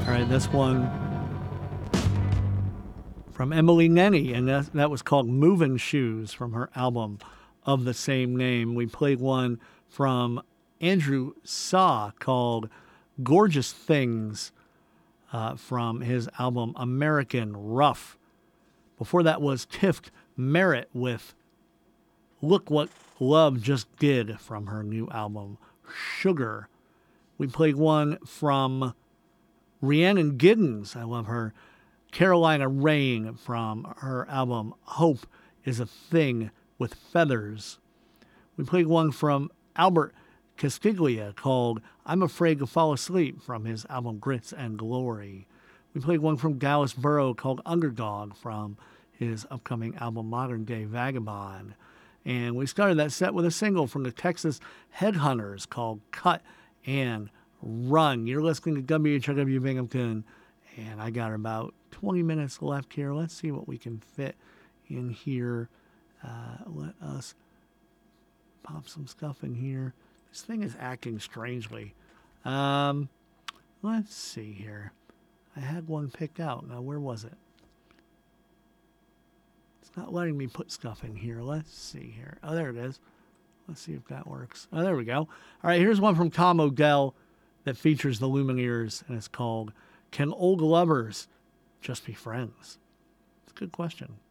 All right, this one from Emily Nenny, and that was called Moving Shoes from her album of the same name. We played one from Andrew Saw called Gorgeous Things from his album American Rough. Before that was Tift Merritt with Look What Love Just Did from her new album Sugar. We played one from Rhiannon Giddens. I love her. Carolina Rain from her album Hope is a Thing with Feathers. We played one from Albert Castiglia called I'm Afraid to Fall Asleep from his album Grits and Glory. We played one from Dallas Burrow called Underdog from his upcoming album Modern Day Vagabond. And we started that set with a single from the Texas Headhunters called Cut and Run. You're listening to WHRW Binghamton, and I got about 20 minutes left here. Let's see what we can fit in here. Let us pop some stuff in here. This thing is acting strangely. Let's see here. I had one picked out. Now, where was it? It's not letting me put stuff in here. Let's see here. Oh, there it is. Let's see if that works. Oh, there we go. All right, here's one from Tom Odell that features the Lumineers, and it's called Can Old Lovers Just Be Friends? It's a good question.